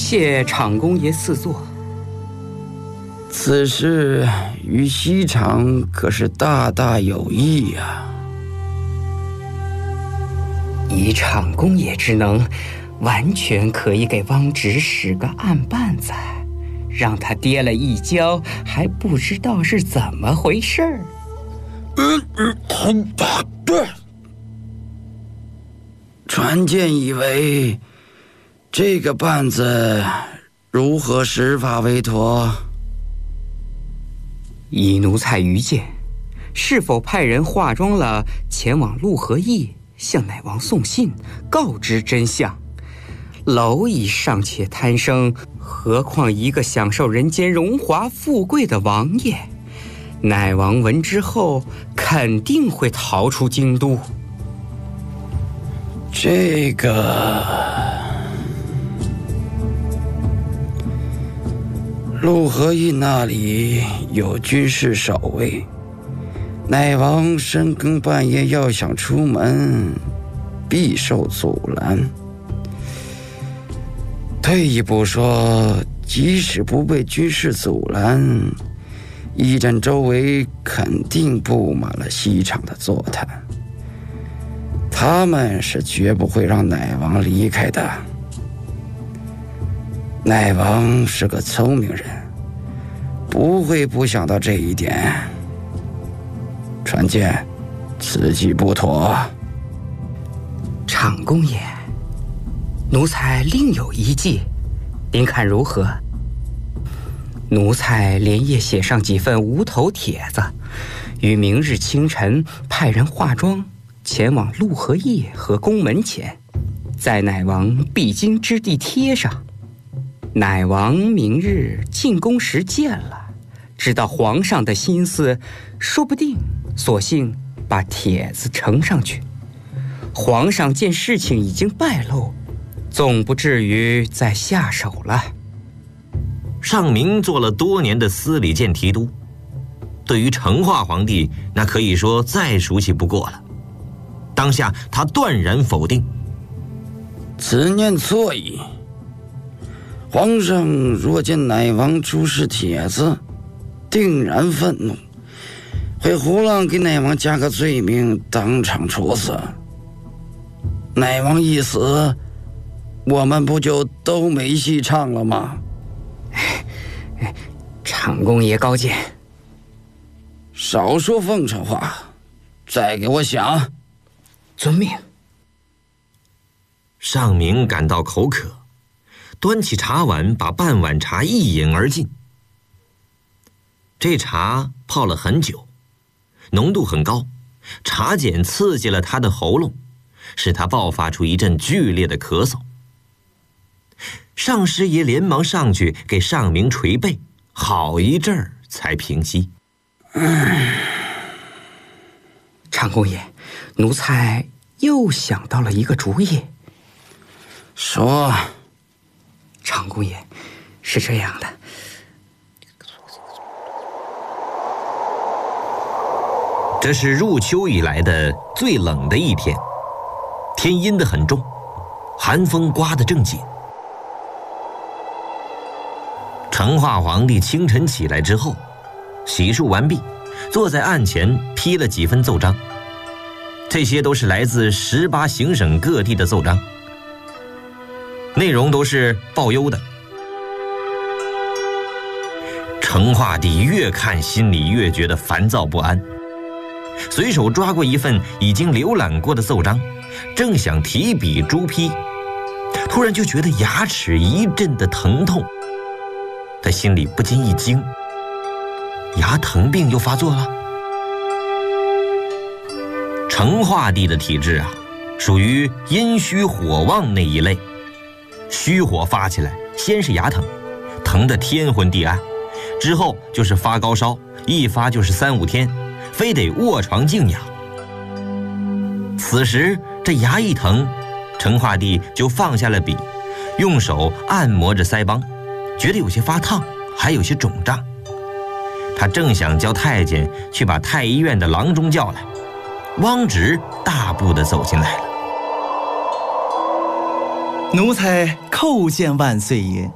谢厂公爷赐座。 此事与西厂可是大大有益呀。 以厂公爷之能，完全可以给汪直使个暗绊子，让他跌了一跤，还不知道是怎么回事儿。 传见以为，这个绊子如何施法为妥？ 以奴才愚见，是否派人化妆了前往陆和驿，向乃王送信，告知真相？蝼蚁尚且贪生，何况一个享受人间荣华富贵的王爷？乃王闻之后，肯定会逃出京都。 这个陆和驿那里有军事守卫，乃王深更半夜要想出门，必受阻拦。退一步说，即使不被军事阻拦，驿站周围肯定布满了西厂的坐探，他们是绝不会让乃王离开的。乃王是个聪明人，不会不想到这一点。传见，此计不妥。 厂公爷，奴才另有一计，您看如何？奴才连夜写上几份无头帖子，于明日清晨派人化妆前往陆和驿和宫门前，在乃王必经之地贴上。乃王明日进宫时见了，知道皇上的心思，说不定索性把帖子呈上去。皇上见事情已经败露，总不至于再下手了。 尚明做了多年的司礼监提督，对于成化皇帝那可以说再熟悉不过了。当下他断然否定， 此念错矣。皇上若见乃王出示帖子，定然愤怒，会胡乱给乃王加个罪名，当场处死。乃王一死，我们不就都没戏唱了吗？ 厂公爷高见。 少说奉承话，再给我想。 遵命。 尚明感到口渴，端起茶碗，把半碗茶一饮而尽。这茶泡了很久，浓度很高，茶碱刺激了他的喉咙，使他爆发出一阵剧烈的咳嗽。尚师爷连忙上去给尚明捶背，好一阵儿才平息。 厂公爷，奴才又想到了一个主意。 说。 厂公爷，是这样的， 这是入秋以来的最冷的一天，天阴得很重，寒风刮得正紧。成化皇帝清晨起来之后，洗漱完毕，坐在案前批了几份奏章，这些都是来自18行省各地的奏章，内容都是报忧的。成化帝越看心里越觉得烦躁不安，随手抓过一份已经浏览过的奏章，正想提笔朱批，突然就觉得牙齿一阵的疼痛，他心里不禁一惊，牙疼病又发作了。成化帝的体质啊，属于阴虚火旺那一类，虚火发起来，先是牙疼，疼得天昏地暗，之后就是发高烧，一发就是3、5天，非得卧床静养。此时这牙一疼，成化帝就放下了笔，用手按摩着腮帮，觉得有些发烫，还有些肿胀。他正想叫太监去把太医院的郎中叫来，汪直大步地走进来了。 奴才叩见万岁爷。